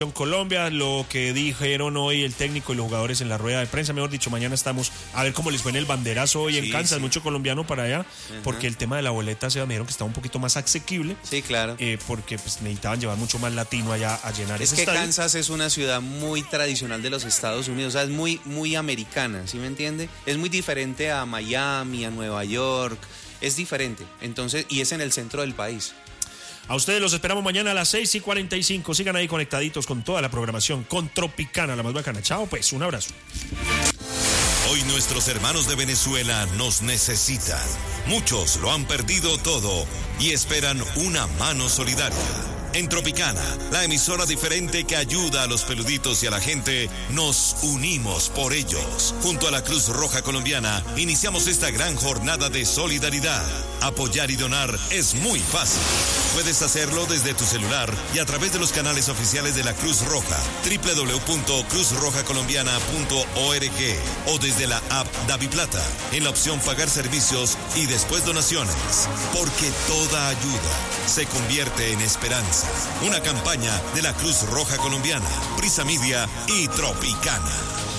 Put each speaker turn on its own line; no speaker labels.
En Colombia, lo que dijeron hoy el técnico y los jugadores en la rueda de prensa, mejor dicho, mañana estamos a ver cómo les fue en el banderazo hoy en Kansas, mucho colombiano para allá, porque el tema de la boleta se me dijeron que está un poquito más asequible.
Sí, claro.
Porque pues, necesitaban llevar mucho más latino allá a llenar ese estadio.
Es que Kansas es una ciudad muy tradicional de los Estados Unidos, o sea, es muy americana, ¿sí me entiende? Es muy diferente a Miami, a Nueva York, es diferente, entonces, y es en el centro del país.
A ustedes los esperamos mañana a las 6:45. Sigan ahí conectaditos con toda la programación con Tropicana, la más bacana. Chao, pues, un abrazo.
Hoy nuestros hermanos de Venezuela nos necesitan. Muchos lo han perdido todo y esperan una mano solidaria. En Tropicana, la emisora diferente que ayuda a los peluditos y a la gente, nos unimos por ellos. Junto a la Cruz Roja Colombiana, iniciamos esta gran jornada de solidaridad. Apoyar y donar es muy fácil. Puedes hacerlo desde tu celular y a través de los canales oficiales de la Cruz Roja, www.cruzrojacolombiana.org o desde la app DaviPlata, en la opción Pagar Servicios y después Donaciones. Porque toda ayuda se convierte en esperanza. Una campaña de la Cruz Roja Colombiana, Prisa Media y Tropicana.